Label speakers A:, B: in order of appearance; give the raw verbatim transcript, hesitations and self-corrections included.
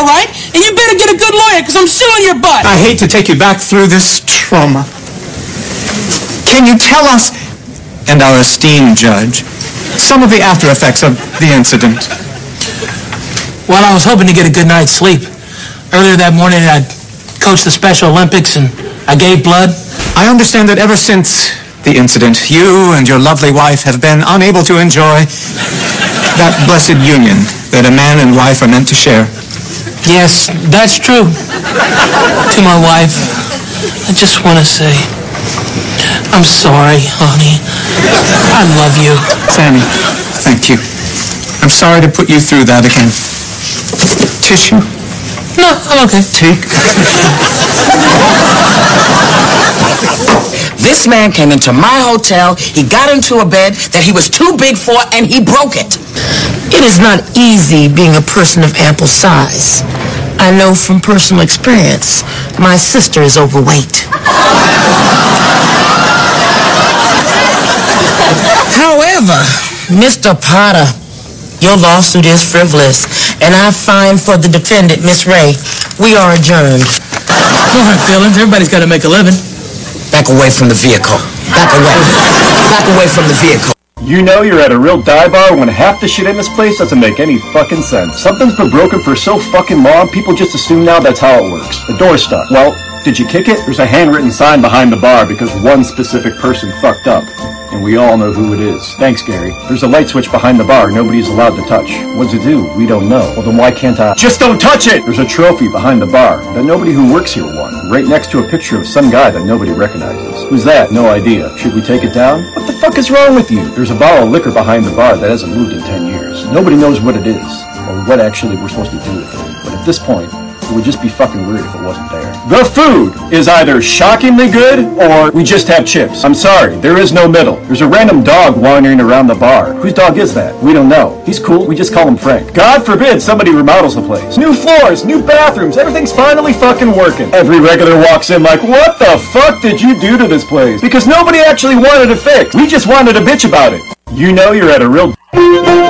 A: all right, and you better get a good lawyer, because I'm suing your butt.
B: I hate to take you back through this trauma. Can you tell us, and our esteemed judge, some of the after effects of the incident?
A: Well, I was hoping to get a good night's sleep. Earlier that morning, I coached the Special Olympics, and I gave blood.
B: I understand that ever since the incident, you and your lovely wife have been unable to enjoy that blessed union that a man and wife are meant to share.
A: Yes, that's true. To my wife, I just want to say, I'm sorry, honey. I love you.
B: Sammy, thank you. I'm sorry to put you through that again. Tissue?
A: No, I'm okay.
B: Tea?
C: This man came into my hotel, he got into a bed that he was too big for, and he broke it.
D: It is not easy being a person of ample size. I know from personal experience, my sister is overweight. However, Mister Potter, your lawsuit is frivolous, and I find for the defendant, Miss Ray, we are adjourned.
A: No hard feelings. Everybody's got to make a living.
C: Back away from the vehicle. Back away. Back away from the vehicle.
E: You know you're at a real dive bar when half the shit in this place doesn't make any fucking sense. Something's been broken for so fucking long, people just assume now that's how it works. The door's stuck. Well, did you kick it? There's a handwritten sign behind the bar because one specific person fucked up. And we all know who it is. Thanks, Gary. There's a light switch behind the bar nobody's allowed to touch. What does it do? We don't know. Well, then why can't I? Just don't touch it! There's a trophy behind the bar that nobody who works here won. Right next to a picture of some guy that nobody recognizes. Who's that? No idea. Should we take it down? What the fuck is wrong with you? There's a bottle of liquor behind the bar that hasn't moved in ten years. Nobody knows what it is, or what actually we're supposed to do with it. But at this point, it would just be fucking weird if it wasn't there. The food is either shockingly good, or we just have chips. I'm sorry, there is no middle. There's a random dog wandering around the bar. Whose dog is that? We don't know. He's cool, we just call him Frank. God forbid somebody remodels the place. New floors, new bathrooms, everything's finally fucking working. Every regular walks in like, what the fuck did you do to this place? Because nobody actually wanted it fixed. We just wanted to bitch about it. You know you're at a real...